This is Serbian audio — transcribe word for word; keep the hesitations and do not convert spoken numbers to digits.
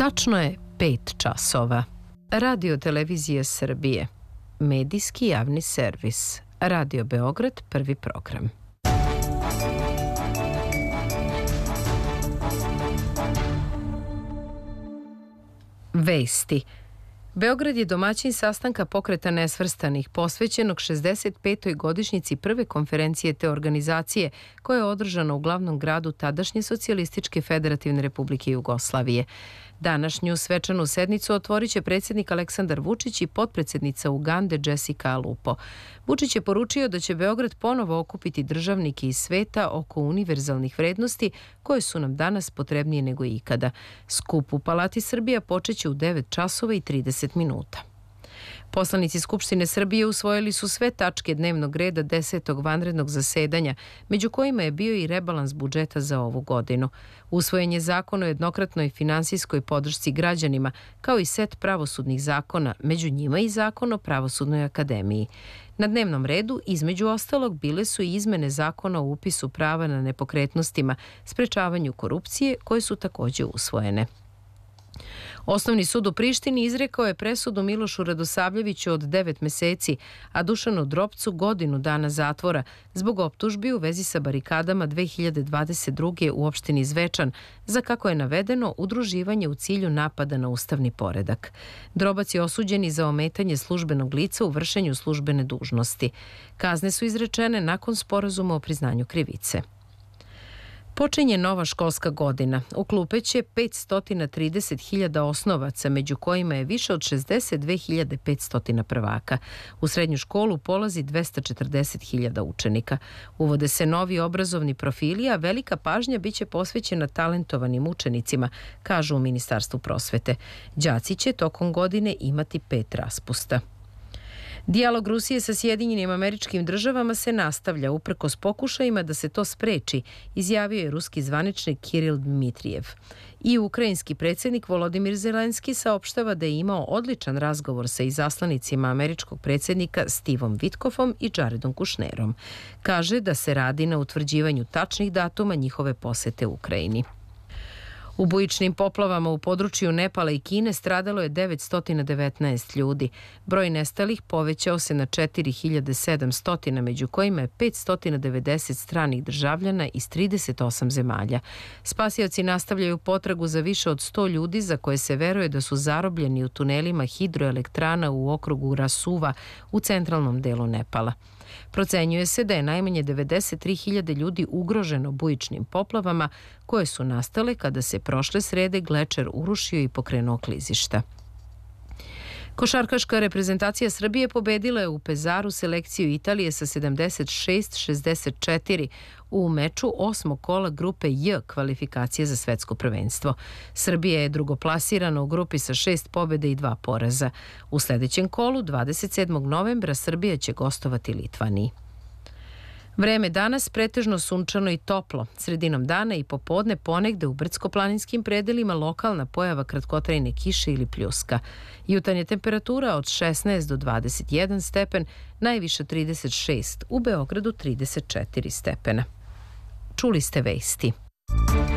Tačno je pet časova. Radio Televizija Srbije. Medijski javni servis. Radio Beograd, prvi program. Vesti. Beograd je domaćin sastanka Pokreta nesvrstanih posvećenog šezdeset petoj godišnjici prve konferencije te organizacije koja je održana u glavnom gradu tadašnje Socijalističke federativne republike Jugoslavije. Današnju svečanu sednicu otvorit će predsjednik Aleksandar Vučić i potpredsjednica Ugande Jessica Alupo. Vučić je poručio da će Beograd ponovo okupiti državnike iz sveta oko univerzalnih vrednosti koje su nam danas potrebnije nego ikada. Skup u Palati Srbija počeće u devet časova i trideset minuta. Poslanici Skupštine Srbije usvojili su sve tačke dnevnog reda desetog vanrednog zasedanja, među kojima je bio i rebalans budžeta za ovu godinu. Usvojen je zakon o jednokratnoj finansijskoj podršci građanima, kao i set pravosudnih zakona, među njima i zakon o Pravosudnoj akademiji. Na dnevnom redu, između ostalog, bile su i izmene zakona o upisu prava na nepokretnostima, sprečavanju korupcije, koje su takođe usvojene. Osnovni sud u Prištini izrekao je presudu Milošu Radosavljeviću od devet meseci, a Dušanu Dropcu godinu dana zatvora zbog optužbi u vezi sa barikadama dve hiljade dvadeset druge. u opštini Zvečan, za, kako je navedeno, udruživanje u cilju napada na ustavni poredak. Drobac je osuđen i za ometanje službenog lica u vršenju službene dužnosti. Kazne su izrečene nakon sporazuma o priznanju krivice. Počinje nova školska godina. U klupe će petsto trideset hiljada osnovaca, među kojima je više od šezdeset dve hiljade petsto prvaka. U srednju školu polazi dvesta četrdeset hiljada učenika. Uvode se novi obrazovni profili, a velika pažnja biće posvećena talentovanim učenicima, kažu u Ministarstvu prosvete. Đaci će tokom godine imati pet raspusta. Dijalog Rusije sa Sjedinjenim Američkim Državama se nastavlja uprkos pokušajima da se to spreči, izjavio je ruski zvaničnik Kiril Dmitrijev. I ukrajinski predsjednik Volodimir Zelenski saopštava da je imao odličan razgovor sa izaslanicima američkog predsjednika Stevom Witkofom i Jaredom Kushnerom. Kaže da se radi na utvrđivanju tačnih datuma njihove posete Ukrajini. U bujičnim poplavama u području Nepala i Kine stradalo je devetsto devetnaest ljudi. Broj nestalih povećao se na četiri hiljade sedamsto, među kojima je petsto devedeset stranih državljana iz trideset osam zemalja. Spasioci nastavljaju potragu za više od sto ljudi za koje se veruje da su zarobljeni u tunelima hidroelektrana u okrugu Rasuva u centralnom delu Nepala. Procenjuje se da je najmanje devedeset tri hiljade ljudi ugroženo bujičnim poplavama koje su nastale kada se prošle srede glečer urušio i pokrenuo klizišta. Košarkaška reprezentacija Srbije pobedila je u Pezaru selekciju Italije sa sedamdeset šest šezdeset četiri u meču osmog kola grupe J kvalifikacije za svetsko prvenstvo. Srbija je drugoplasirana u grupi sa šest pobjede i dva poraza. U sledećem kolu, dvadeset sedmog novembra, Srbija će gostovati Litvaniji. Vreme danas pretežno sunčano i toplo. Sredinom dana i popodne ponegde u brdsko-planinskim predelima lokalna pojava kratkotrajne kiše ili pljuska. Jutarnja temperatura od šesnaest do dvadeset jedan stepen, najviše trideset šest, u Beogradu trideset četiri stepena. Čuli ste vesti.